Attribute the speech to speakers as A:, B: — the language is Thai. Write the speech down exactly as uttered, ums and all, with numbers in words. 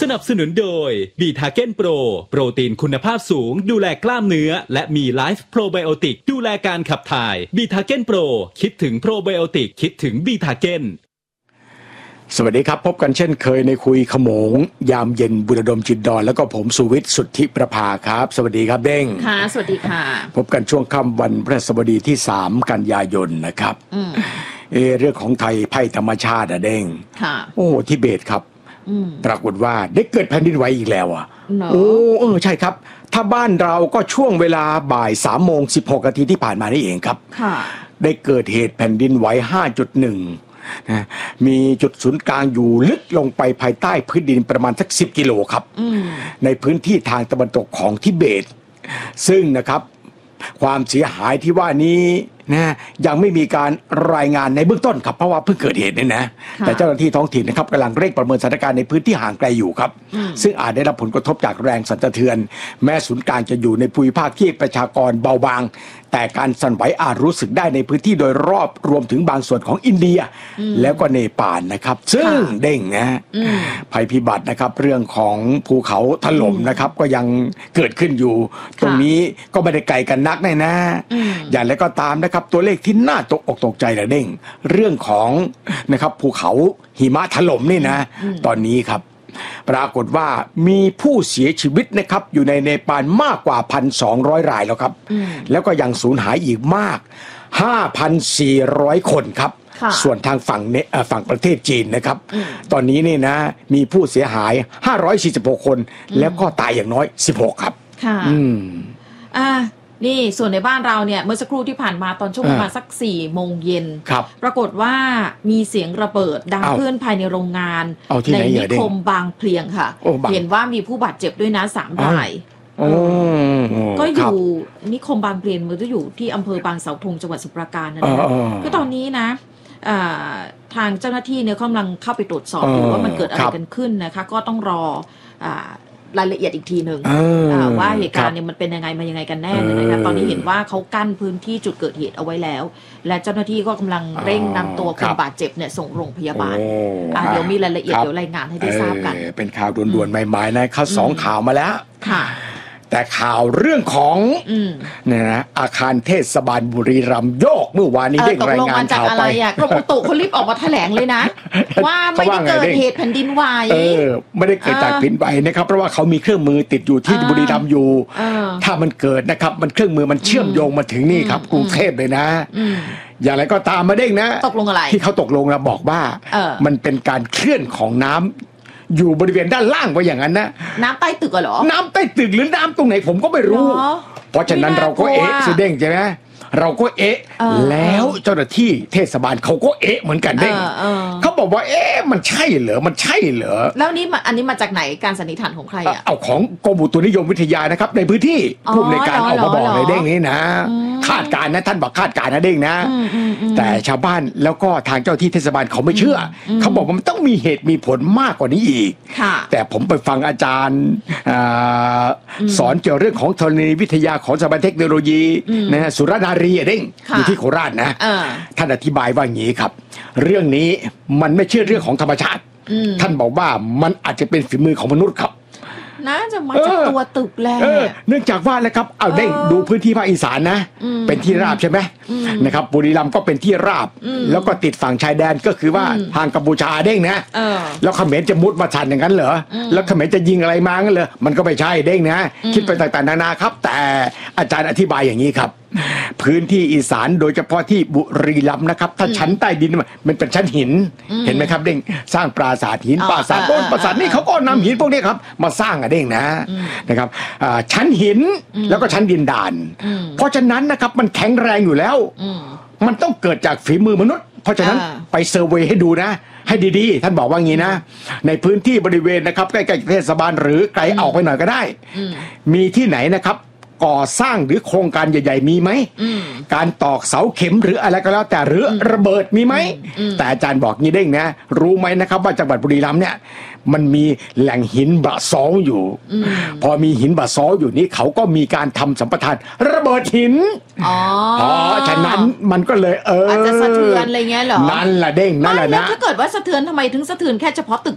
A: สนับสนุนโดยบีทาเก้นโปรโปรตีนคุณภาพสูงดูแลกล้ามเนื้อและมีไลฟ์โปรไบโอติกดูแลการขับถ่ายบีทาเก้นโปรคิดถึงโปรไบโอติกคิดถึงบีทาเก้น
B: สวัสดีครับพบกันเช่นเคยในคุยขโมงยามเย็นบุรดมจิตดอนแล้วก็ผมสุวิทย์สุทธิประภาครับสวัสดีครับเด้ง
C: ค่ะสวัสดีค่ะ
B: พบกันช่วงค่ำวันพฤหัสบดีที่สามกันยายนนะครับเออเรื่องของไทยภัยธรรมชาติอะเด้ง
C: ค่ะ
B: โอ้ทิเบตครับปรากฏว่าได้เกิดแผ่นดินไหวอีกแล้วอ่ะโอ้เออใช่ครับถ้าบ้านเราก็ช่วงเวลาบ่ายสามโมงสิบหกนาทีที่ผ่านมานี่เองครับได้เกิดเหตุแผ่นดินไหว ห้าจุดหนึ่ง นะมีจุดศูนย์กลางอยู่ลึกลงไปภายใต้พื้นดินประมาณสักสิบกิโลครับในพื้นที่ทางตะวันตกของทิเบตซึ่งนะครับความเสียหายที่ว่านี้นะยังไม่มีการรายงานในเบื้องต้นครับเพราะว่าเพิ่งเกิดเหตุเนี่ยนะแต่เจ้าหน้าที่ท้องถิ่นนะครับกำลังเร่งประเมินสถานการณ์ในพื้นที่ห่างไกลอยู่ครับซึ่งอาจได้รับผลกระทบจากแรงสั่นสะเทือนแม้ศูนย์กลางจะอยู่ในภูมิภาคที่ประชากรเบาบางแต่การสั่นไหวอาจรู้สึกได้ในพื้นที่โดยรอบรวมถึงบางส่วนของอินเดียแล้วก็เนปาลนะครับซึ่งเด้งนะภัยพิบัตินะครับเรื่องของภูเขาถล่มนะครับก็ยังเกิดขึ้นอยู่ตรงนี้ก็ไม่ได้ไกลกันนักแน่นะอย่างไรก็ตามนะครับตัวเลขที่น่าตกอกตกใจนะเด้งเรื่องของนะครับภูเขาหิมะถล่มนี่นะตอนนี้ครับปรากฏว่ามีผู้เสียชีวิตนะครับอยู่ในเนปาลมากกว่า หนึ่งพันสองร้อย รายแล้วครับแล้วก็ยังสูญหายอีกมาก ห้าพันสี่ร้อย คนครับส่วนทางฝั่งเนี่ยฝั่งประเทศจีนนะครับตอนนี้นี่นะมีผู้เสียหายห้าร้อยสี่สิบหกคนแล้วก็ตายอย่างน้อยสิบหกครับ
C: ค่ะอืมอ่านี่ส่วนในบ้านเราเนี่ยเมื่อสักครู่ที่ผ่านมาตอนช่วงประมาณสักสี่โมงเย็นปรากฏว่ามีเสียงระเบิดดังขึ้นภายในโรงงานในนิคมบางเพลียงค่ะเห็นว่ามีผู้บาดเจ็บด้วยนะสามรายก็อยู่นิคมบางเพลียงมันจะอยู่ที่อำเภอบางเสาธงจังหวัดสมุพรปราการนั่นแหละก็ตอนนี้นะทางเจ้าหน้าที่เนี่ยกำลังเข้าไปตรวจสอบดูว่ามันเกิดอะไรกันขึ้นนะคะก็ต้องรอรายละเอียดอีกทีหนึ่งว่าเหตุการณ์เนี่ยมันเป็นยังไงมายังไงกันแน่นะคะตอนนี้เห็นว่าเขากั้นพื้นที่จุดเกิดเหตุเอาไว้แล้วและเจ้าหน้าที่ก็กำลังเร่งนำตัวคนบาดเจ็บเนี่ยส่งโรงพยาบาลเดี๋ยวมีรายละเอียดเดี๋ยวรายงานให้ได้ทราบกัน
B: เป็นข่าวด่วนๆใหม่ๆนะเขาสองข่าวมาแล้ว
C: ค่ะ
B: แต่ข่าวเรื่องของเนี่ยนะอาคารเทศบาลบุรีรัมย์โยกเมื่อวานนี้ได้รายงานข่าวไป
C: กรมอุตุเขารีบออกมาแถลงเลยนะว่าไม่ได้เกิดเหตุแผ่นดินไหว
B: เออไม่ได้เกิดจากแผ่นดินไหวนะครับเพราะว่าเขามีเครื่องมือติดอยู่ที่บุรีรัมย์อยู่ถ้ามันเกิดนะครับมันเครื่องมือมันเชื่อมโยงมาถึงนี่ครับกรุงเทพเลยนะอย่างไรก็ตามมาเด้งนะ
C: ตกลงอะไร
B: ที่เขาตกลงนะบอกว่ามันเป็นการเคลื่อนของน้ำอยู่บริเวณด้านล่างว่าอย่างนั้นนะ
C: น้ำใต้ตึกเหรอ
B: น้ำใต้ตึกหรือน้ำตรงไหนผมก็ไม่รู้เพราะฉะนั้นเราก็เอ๊ะสุดเด้งใช่ไหมเราก็เอ๊ะแล้วเจ้าหน้าที่เทศบาลเขาก็เอ๊ะเหมือนกันเด้งเขาบอกว่าเอ๊ะมันใช่เหรอมันใช่เหรอ
C: แล้วนี่อันนี้มาจากไหนการสันนิษฐานของใครอ่ะ
B: เอาของกรมอุตุนิยมวิทยานะครับในพื้นที่ผู้ในการออกมาบอกเลยเด้งนี้นะคาดการณ์นะท่านบอกคาดการณ์นะเด้งนะแต่ชาวบ้านแล้วก็ทางเจ้าที่เทศบาลเขาไม่เชื่อเขาบอกว่ามันต้องมีเหตุมีผลมากกว่านี้อีกแต่ผมไปฟังอาจารย์สอนเกี่ยวเรื่องของธรณีวิทยาของสถาบันเทคโนโลยีนะสุรนารีเด้งอยู่ที่โคราชนะท่านอธิบายว่าอย่างนี้ครับเรื่องนี้มันไม่ใช่เรื่องของธรรมชาติท่านบอกว่ามันอาจจะเป็นฝีมือของมนุษย์ครับ
C: น่าจะมาจากตัวตึกแหละ
B: เนื่องจากว่านะครับเอาเด้งดูพื้นที่ภาคอีสานนะเป็นที่ราบใช่ไหมนะครับบุรีรัมย์ก็เป็นที่ราบแล้วก็ติดฝั่งชายแดนก็คือว่าทางกัมพูชาเด้งนะแล้วเขมรจะมุดมาชันอย่างนั้นเหรอแล้วเขมรจะยิงอะไรมางั้นเหรอมันก็ไม่ใช่เด้งนะคิดไปต่างๆนานาครับแต่อาจารย์อธิบายอย่างนี้ครับพื้นที่อีสานโดยเฉพาะที่บุรีรัมย์นะครับถ้าชั้นใต้ดินมันเป็นชั้นหินเห็นไหมครับเด้งสร้างปราสาทหินปราสาทโบนปราสาทนี่เขาก็นำหินพวกนี้ครับมาสร้างอะเด้งนะนะครับชั้นหินแล้วก็ชั้นดินดานเพราะฉะนั้นนะครับมันแข็งแรงอยู่แล้วมันต้องเกิดจากฝีมือมนุษย์เพราะฉะนั้นไปเซอร์เวย์ให้ดูนะให้ดีๆท่านบอกว่างี้นะในพื้นที่บริเวณนะครับใกล้ๆเทศบาลหรือไกลออกไปหน่อยก็ได้มีที่ไหนนะครับก่อสร้างหรือโครงการใหญ่ๆมีไหมการตอกเสาเข็มหรืออะไรก็แล้วแต่หรือระเบิดมีไหมแต่อาจารย์บอกงี้เด้งนะรู้ไหมนะครับว่าจังหวัดบุรีรัมย์เนี่ยมันมีแหล่งหินบะซ้ออยู่พอมีหินบะซ้ออยู่นี้เขาก็มีการทำสัมปทานระเบิดหินเพราะฉะนั้นมันก็เลยเอออาจ
C: จะสะเทือนอะไรเงี้ยเหรอ
B: นั่นแหละเด้งนั่นแหละนะ
C: ถ้าเกิดว่าสะเทือนทำไมถึงสะเทือนแค่เฉพาะตึก